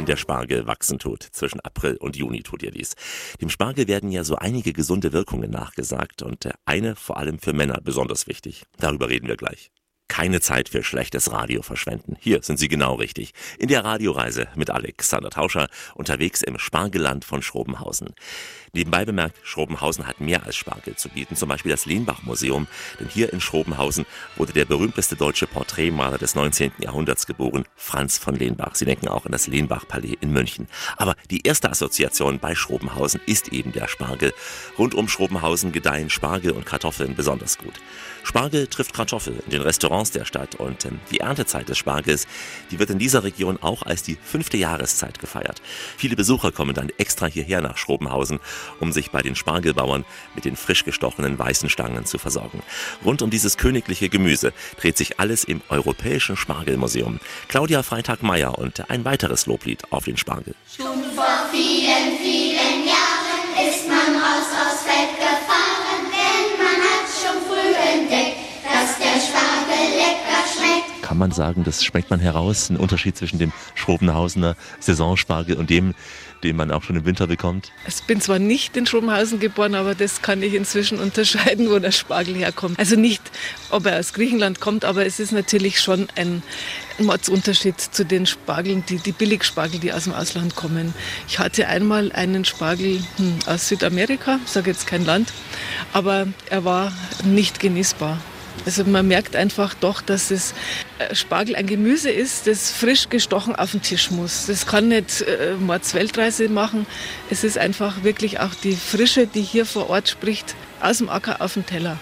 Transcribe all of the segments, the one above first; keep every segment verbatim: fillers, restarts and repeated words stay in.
wenn der Spargel wachsen tut. Zwischen April und Juni tut ihr dies. Dem Spargel werden ja so einige gesunde Wirkungen nachgesagt und eine vor allem für Männer besonders wichtig. Darüber reden wir gleich. Keine Zeit für schlechtes Radio verschwenden. Hier sind Sie genau richtig. In der Radioreise mit Alexander Tauscher, unterwegs im Spargelland von Schrobenhausen. Nebenbei bemerkt, Schrobenhausen hat mehr als Spargel zu bieten, zum Beispiel das Lenbach-Museum. Denn hier in Schrobenhausen wurde der berühmteste deutsche Porträtmaler des neunzehnten Jahrhunderts geboren, Franz von Lenbach. Sie denken auch an das Lenbach-Palais in München. Aber die erste Assoziation bei Schrobenhausen ist eben der Spargel. Rund um Schrobenhausen gedeihen Spargel und Kartoffeln besonders gut. Spargel trifft Kartoffel in den Restaurants der Stadt und ähm, die Erntezeit des Spargels, die wird in dieser Region auch als die fünfte Jahreszeit gefeiert. Viele Besucher kommen dann extra hierher nach Schrobenhausen, um sich bei den Spargelbauern mit den frisch gestochenen weißen Stangen zu versorgen. Rund um dieses königliche Gemüse dreht sich alles im Europäischen Spargelmuseum. Claudia Freitag-Meyer und ein weiteres Loblied auf den Spargel. Schon vor vielen, vielen Jahren ist man raus aus Feld gefahren, denn man hat schon früh entdeckt, dass der Spargel lecker schmeckt. Kann man sagen, das schmeckt man heraus, ein Unterschied zwischen dem Schrobenhausener Saisonspargel und dem, den man auch schon im Winter bekommt? Ich bin zwar nicht in Schrobenhausen geboren, aber das kann ich inzwischen unterscheiden, wo der Spargel herkommt. Also nicht, ob er aus Griechenland kommt, aber es ist natürlich schon ein Mordsunterschied zu den Spargeln, die, die Billigspargel, die aus dem Ausland kommen. Ich hatte einmal einen Spargel hm, aus Südamerika, ich sage jetzt kein Land, aber er war nicht genießbar. Also man merkt einfach doch, dass es Spargel ein Gemüse ist, das frisch gestochen auf den Tisch muss. Das kann nicht äh, Mordsweltreise machen. Es ist einfach wirklich auch die Frische, die hier vor Ort spricht, aus dem Acker auf den Teller.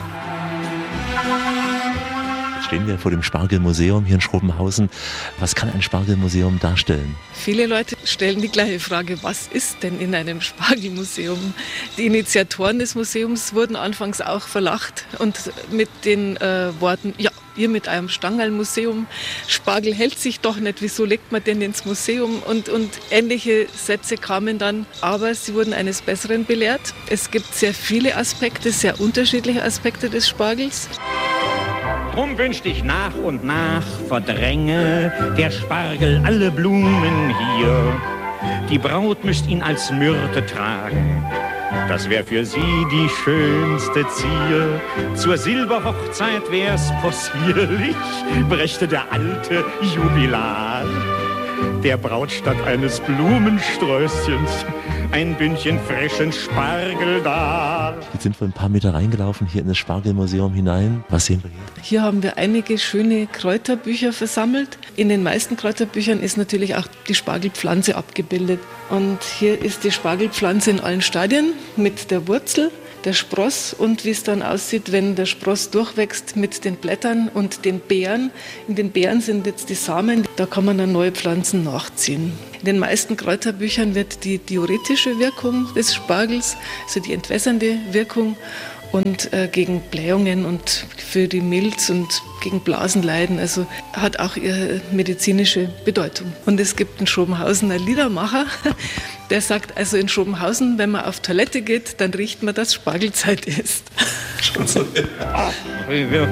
Jetzt stehen wir vor dem Spargelmuseum hier in Schrobenhausen. Was kann ein Spargelmuseum darstellen? Viele Leute stellen die gleiche Frage, was ist denn in einem Spargelmuseum? Die Initiatoren des Museums wurden anfangs auch verlacht und mit den äh, Worten, ja, ihr mit einem Stangerlmuseum, Spargel hält sich doch nicht, wieso legt man denn ins Museum? Und, und ähnliche Sätze kamen dann, aber sie wurden eines Besseren belehrt. Es gibt sehr viele Aspekte, sehr unterschiedliche Aspekte des Spargels. Drum wünscht ich nach und nach verdränge der Spargel alle Blumen hier. Die Braut müsst ihn als Myrte tragen, das wär für sie die schönste Zier. Zur Silberhochzeit wär's possierlich, brächte der alte Jubilar der Braut statt eines Blumensträußchens ein Bündchen frischen Spargel dar. Jetzt sind wir ein paar Meter reingelaufen hier in das Spargelmuseum hinein. Was sehen wir hier? Hier haben wir einige schöne Kräuterbücher versammelt. In den meisten Kräuterbüchern ist natürlich auch die Spargelpflanze abgebildet. Und hier ist die Spargelpflanze in allen Stadien mit der Wurzel, der Spross und wie es dann aussieht, wenn der Spross durchwächst mit den Blättern und den Beeren. In den Beeren sind jetzt die Samen, da kann man dann neue Pflanzen nachziehen. In den meisten Kräuterbüchern wird die diuretische Wirkung des Spargels, also die entwässernde Wirkung und äh, gegen Blähungen und für die Milz und gegen Blasenleiden, also hat auch ihre medizinische Bedeutung. Und es gibt in Schrobenhausen einen Liedermacher, der sagt, also in Schrobenhausen, wenn man auf Toilette geht, dann riecht man, dass Spargelzeit ist. Schon so.